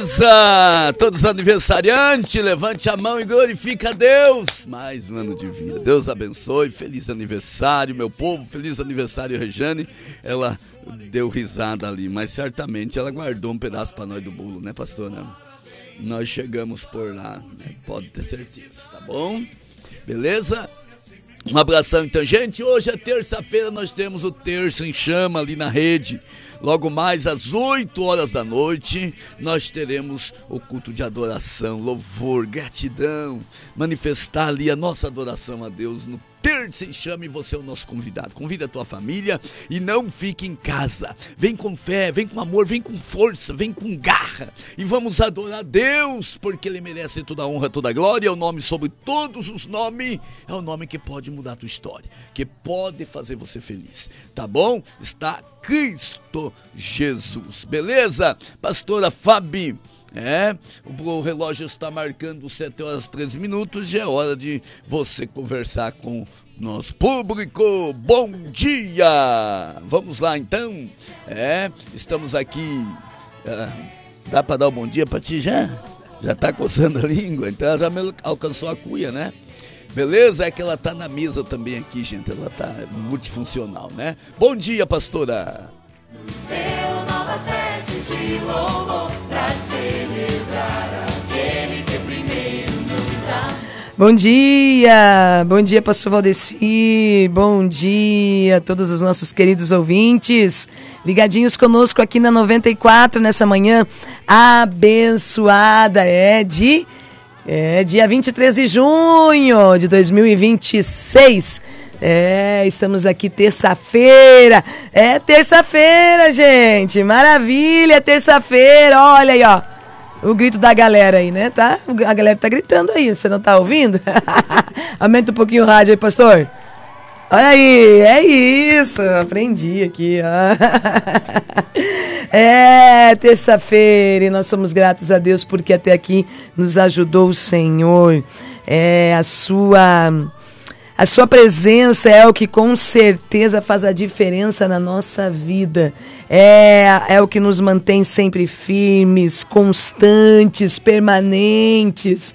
Beleza? Todos aniversariantes, levante a mão e glorifica a Deus. Mais um ano de vida. Deus abençoe. Feliz aniversário, meu povo. Feliz aniversário, Rejane. Ela deu risada ali, mas certamente ela guardou um pedaço para nós do bolo, né, pastora? Nós chegamos por lá, né? Pode ter certeza, tá bom? Beleza? Um abração então, gente. Hoje é terça-feira, nós temos o Terça em Chama ali na rede. Logo mais às 8 horas da noite, nós teremos o culto de adoração, louvor, gratidão, manifestar ali a nossa adoração a Deus no Terça em Chama, e você é o nosso convidado. Convida a tua família e não fique em casa. Vem com fé, vem com amor, vem com força, vem com garra. E vamos adorar a Deus, porque Ele merece toda a honra, toda a glória. É o nome sobre todos os nomes. É o nome que pode mudar a tua história, que pode fazer você feliz. Tá bom? Está Cristo Jesus. Beleza? Pastora Fabi. O relógio está marcando 7 horas e 13 minutos, já é hora de você conversar com o nosso público. Bom dia! Vamos lá então, estamos aqui, dá para dar um bom dia para ti já? Já tá coçando a língua, então ela já me alcançou a cuia, né? Beleza? É que ela tá na mesa também aqui, gente, ela tá multifuncional, né? Bom dia, pastora! Deu novas vestes de louvor pra celebrar aquele que primeiro nos amou. Bom dia, pastor Valdeci, bom dia a todos os nossos queridos ouvintes, ligadinhos conosco aqui na 94, nessa manhã abençoada, dia 23 de junho de 2026, estamos aqui terça-feira, gente, maravilha, terça-feira, olha aí, ó, o grito da galera aí, né, tá? A galera tá gritando aí, você não tá ouvindo? Aumenta um pouquinho o rádio aí, pastor. Olha aí, é isso, aprendi aqui, ó. Terça-feira e nós somos gratos a Deus porque até aqui nos ajudou o Senhor. A sua presença é o que com certeza faz a diferença na nossa vida. É o que nos mantém sempre firmes, constantes, permanentes.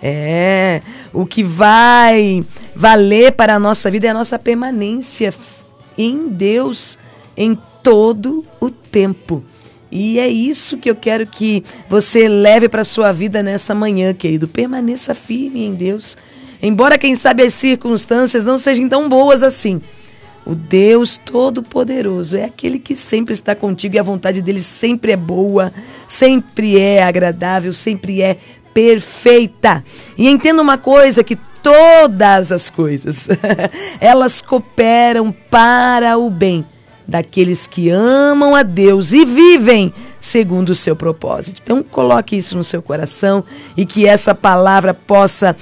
O que vai valer para a nossa vida é a nossa permanência em Deus em todo o tempo. E é isso que eu quero que você leve para a sua vida nessa manhã, querido. Permaneça firme em Deus. Embora, quem sabe, as circunstâncias não sejam tão boas assim. O Deus Todo-Poderoso é aquele que sempre está contigo e a vontade dele sempre é boa, sempre é agradável, sempre é perfeita. E entenda uma coisa, que todas as coisas, elas cooperam para o bem daqueles que amam a Deus e vivem segundo o seu propósito. Então coloque isso no seu coração e que essa palavra possa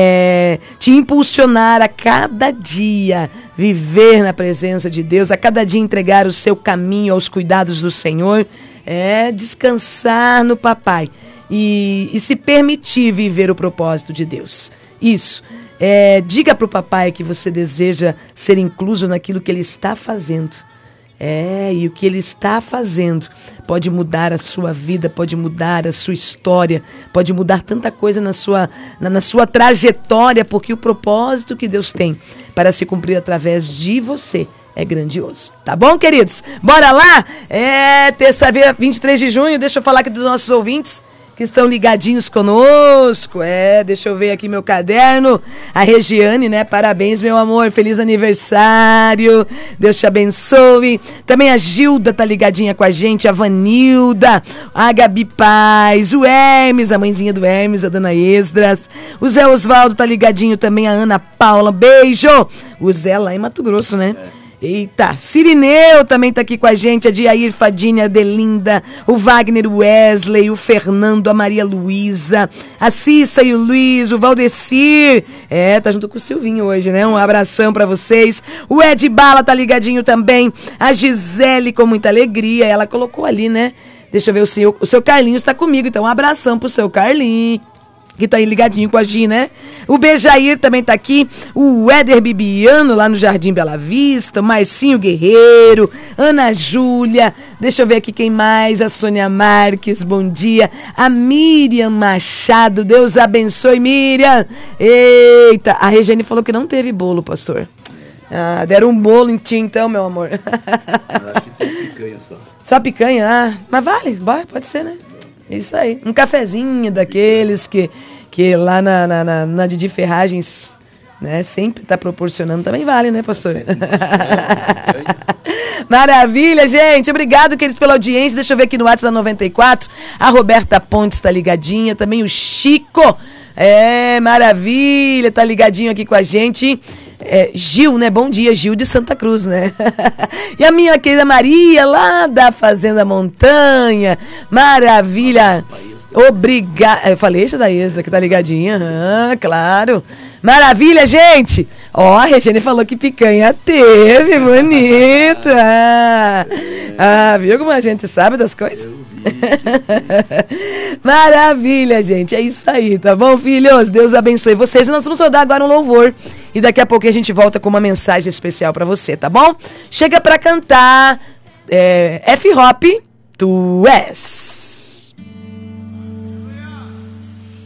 te impulsionar a cada dia viver na presença de Deus, a cada dia entregar o seu caminho aos cuidados do Senhor, descansar no papai e se permitir viver o propósito de Deus. Isso. Diga para o papai que você deseja ser incluso naquilo que ele está fazendo. E o que ele está fazendo pode mudar a sua vida, pode mudar a sua história, pode mudar tanta coisa na sua trajetória, porque o propósito que Deus tem para se cumprir através de você é grandioso. Tá bom, queridos? Bora lá? Terça-feira, 23 de junho, deixa eu falar aqui dos nossos ouvintes que estão ligadinhos conosco. Deixa eu ver aqui meu caderno. A Regiane, né? Parabéns, meu amor. Feliz aniversário. Deus te abençoe. Também a Gilda tá ligadinha com a gente. A Vanilda. A Gabi Paz. O Hermes, a mãezinha do Hermes, a dona Esdras. O Zé Osvaldo tá ligadinho também. A Ana Paula. Beijo. O Zé lá em Mato Grosso, né? Eita, Cirineu também tá aqui com a gente, a Diair, Fadinha, Adelinda, o Wagner, o Wesley, o Fernando, a Maria Luísa, a Cissa e o Luiz, o Valdecir, tá junto com o Silvinho hoje, né? Um abração pra vocês. O Ed Bala tá ligadinho também, a Gisele com muita alegria, ela colocou ali, né? Deixa eu ver, o seu Carlinhos tá comigo, então um abração pro seu Carlinhos. que tá aí ligadinho com a Gi, né? O Bejair também tá aqui, o Éder Bibiano lá no Jardim Bela Vista, o Marcinho Guerreiro, Ana Júlia, deixa eu ver aqui quem mais, a Sônia Marques, bom dia, a Miriam Machado, Deus abençoe, Miriam. Eita, a Regiane falou que não teve bolo, pastor. Ah, deram um bolo em ti então, meu amor. Eu acho que tem picanha só. Só picanha? Ah, mas vale, pode ser, né? Isso aí. Um cafezinho daqueles que lá na Didi Ferragens, né, sempre tá proporcionando. Também vale, né, pastor? Maravilha, gente. Obrigado, queridos, pela audiência. Deixa eu ver aqui no WhatsApp da 94. A Roberta Pontes tá ligadinha. Também o Chico. Maravilha. Tá ligadinho aqui com a gente. Gil, né? Bom dia, Gil de Santa Cruz, né? E a minha querida Maria, lá da Fazenda Montanha. Maravilha. Obrigada. Eu falei isso da Extra, que tá ligadinha. Claro. Maravilha, gente. A Regiane falou que picanha teve. Bonita. Viu como a gente sabe das coisas? Eu vi. Maravilha, gente. É isso aí, tá bom, filhos? Deus abençoe vocês. E nós vamos rodar agora um louvor. E daqui a pouco a gente volta com uma mensagem especial pra você, tá bom? Chega pra cantar F-Hop, Tu És.